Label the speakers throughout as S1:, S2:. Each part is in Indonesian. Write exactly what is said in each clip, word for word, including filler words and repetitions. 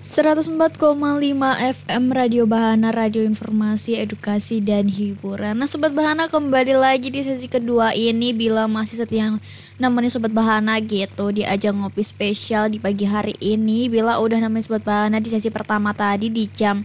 S1: seratus empat koma lima F M Radio Bahana, radio informasi, edukasi, dan hiburan. Nah Sobat Bahana, kembali lagi di sesi kedua ini. Bila masih setia nemenin Sobat Bahana gitu di ajang ngopi spesial di pagi hari ini. Bila udah nemenin Sobat Bahana di sesi pertama tadi di jam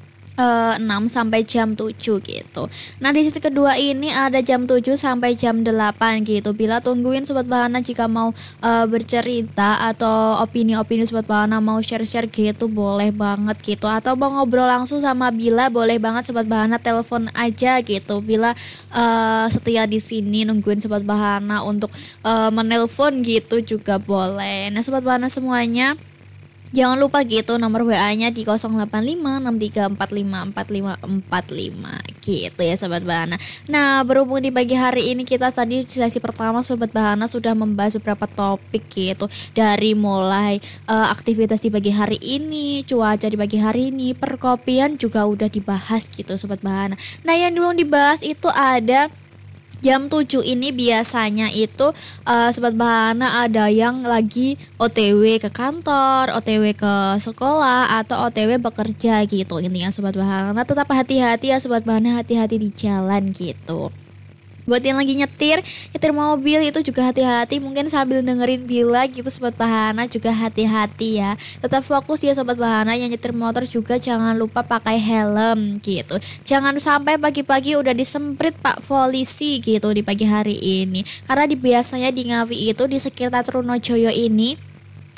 S1: Uh, enam sampai jam tujuh gitu. Nah di sesi kedua ini ada jam tujuh sampai jam delapan gitu. Bila tungguin Sobat Bahana jika mau uh, bercerita atau opini-opini Sobat Bahana mau share-share gitu boleh banget gitu. Atau mau ngobrol langsung sama Bila boleh banget Sobat Bahana, telepon aja gitu. Bila uh, setia di sini nungguin Sobat Bahana untuk uh, menelpon gitu juga boleh. Nah Sobat Bahana semuanya, jangan lupa gitu nomor W A-nya di nol delapan lima enam tiga empat lima empat lima empat lima gitu ya Sobat Bahana. Nah berhubung di pagi hari ini kita tadi sesi pertama Sobat Bahana sudah membahas beberapa topik gitu. Dari mulai uh, aktivitas di pagi hari ini, cuaca di pagi hari ini, perkopian juga udah dibahas gitu Sobat Bahana. Nah yang belum dibahas itu ada jam tujuh ini biasanya itu uh, Sobat Bahana ada yang lagi O T W ke kantor, O T W ke sekolah, atau O T W bekerja gitu. Intinya Sobat Bahana tetap hati-hati ya Sobat Bahana, hati-hati di jalan gitu. Buat yang lagi nyetir, nyetir mobil itu juga hati-hati, mungkin sambil dengerin Bila gitu Sobat Bahana juga hati-hati ya. Tetap fokus ya Sobat Bahana, yang nyetir motor juga jangan lupa pakai helm gitu. Jangan sampai pagi-pagi udah disemprit Pak polisi gitu di pagi hari ini. Karena di biasanya di Ngawi itu di sekitar Trunojoyo ini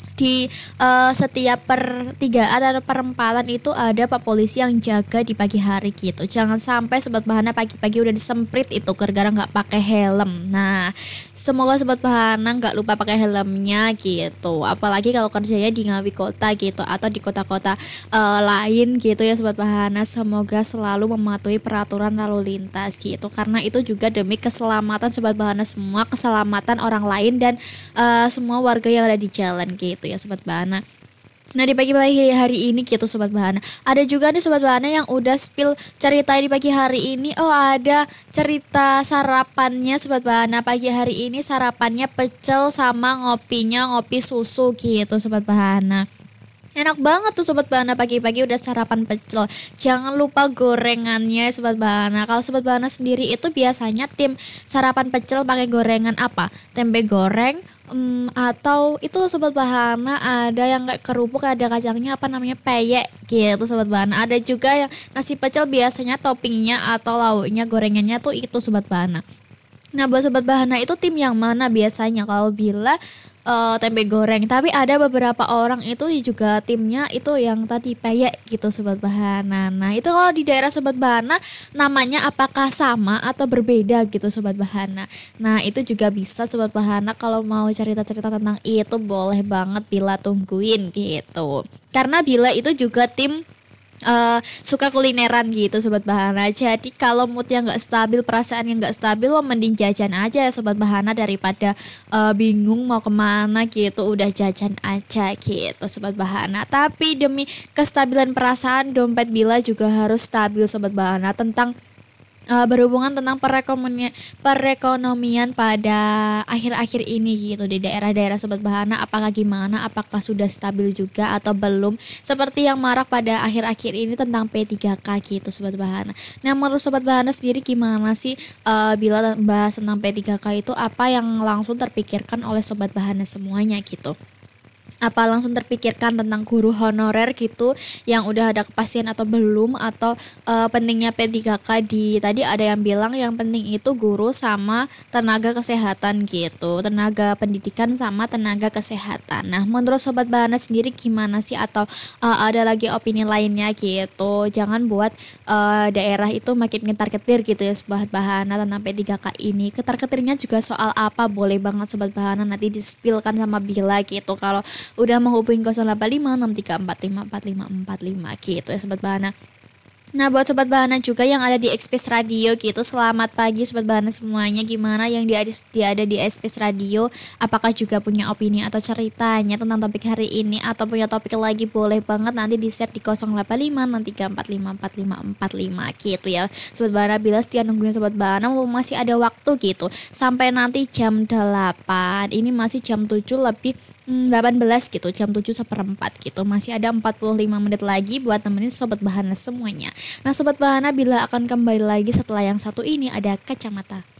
S1: di uh, setiap pertigaan atau perempatan itu ada Pak polisi yang jaga di pagi hari gitu. Jangan sampai Sobat Bahana pagi-pagi udah disemprit itu gara-gara nggak pakai helm. Nah semoga Sobat Bahana nggak lupa pakai helmnya gitu. Apalagi kalau kerjanya di Ngawi kota gitu atau di kota-kota uh, lain gitu ya Sobat Bahana. Semoga selalu mematuhi peraturan lalu lintas gitu. Karena itu juga demi keselamatan Sobat Bahana semua, keselamatan orang lain dan uh, semua warga yang ada di jalan gitu ya Sobat Bahana. Nah di pagi-pagi hari ini gitu Sobat Bahana, ada juga nih Sobat Bahana yang udah spill cerita di pagi hari ini. Oh ada cerita sarapannya Sobat Bahana, pagi hari ini sarapannya pecel sama ngopinya ngopi susu gitu Sobat Bahana. Enak banget tuh Sobat Bahana, pagi-pagi udah sarapan pecel. Jangan lupa gorengannya Sobat Bahana. Kalau Sobat Bahana sendiri itu biasanya tim sarapan pecel pakai gorengan apa? Tempe goreng um, atau itu Sobat Bahana ada yang kayak kerupuk, ada kacangnya apa namanya peyek gitu Sobat Bahana. Ada juga yang nasi pecel biasanya toppingnya atau lauknya gorengannya tuh itu Sobat Bahana. Nah buat Sobat Bahana itu tim yang mana biasanya? Kalau Bila uh, tempe goreng, tapi ada beberapa orang itu juga timnya itu yang tadi peyek gitu Sobat Bahana. Nah itu kalau di daerah Sobat Bahana namanya apakah sama atau berbeda gitu Sobat Bahana. Nah itu juga bisa Sobat Bahana kalau mau cerita-cerita tentang itu boleh banget Bila tungguin gitu. Karena Bila itu juga tim Uh, suka kulineran gitu Sobat Bahana. Jadi kalau moodnya nggak stabil, perasaan yang nggak stabil, lo mending jajan aja ya Sobat Bahana daripada uh, bingung mau kemana gitu. Udah jajan aja gitu Sobat Bahana. Tapi demi kestabilan perasaan, dompet Bila juga harus stabil Sobat Bahana. Tentang Uh, berhubungan tentang perekonomian perekonomian pada akhir-akhir ini gitu di daerah-daerah Sobat Bahana, apakah gimana, apakah sudah stabil juga atau belum, seperti yang marak pada akhir-akhir ini tentang P tiga K gitu Sobat Bahana. Nah menurut Sobat Bahana sendiri gimana sih uh, bila bahas tentang P tiga K itu, apa yang langsung terpikirkan oleh Sobat Bahana semuanya gitu? Apa langsung terpikirkan tentang guru honorer gitu yang udah ada kepastian atau belum, atau uh, pentingnya P tiga K di tadi ada yang bilang yang penting itu guru sama tenaga kesehatan gitu, tenaga pendidikan sama tenaga kesehatan. Nah menurut Sobat Bahana sendiri gimana sih, atau uh, ada lagi opini lainnya gitu? Jangan buat uh, daerah itu makin ketar-ketir gitu ya Sobat Bahana tentang P tiga K ini. Ketar-ketirnya juga soal apa boleh banget Sobat Bahana nanti di-spillkan sama Bila gitu. Kalau udah menghubungi nol delapan lima enam tiga empat lima empat lima empat lima gitu ya Sobat Bahana. Nah buat Sobat Bahana juga yang ada di Express Radio gitu, selamat pagi Sobat Bahana semuanya. Gimana yang di, di ada di Express Radio, apakah juga punya opini atau ceritanya tentang topik hari ini, atau punya topik lagi boleh banget nanti di share di nol delapan lima enam tiga empat lima empat lima empat lima gitu ya Sobat Bahana. Bila setia nungguin Sobat Bahana, masih ada waktu gitu sampai nanti jam delapan, ini masih jam tujuh lebih Hmm, delapan belas gitu, jam tujuh seperempat gitu. Masih ada empat puluh lima menit lagi buat nemenin Sobat Bahana semuanya. Nah Sobat Bahana bila akan kembali lagi setelah yang satu ini ada kacamata.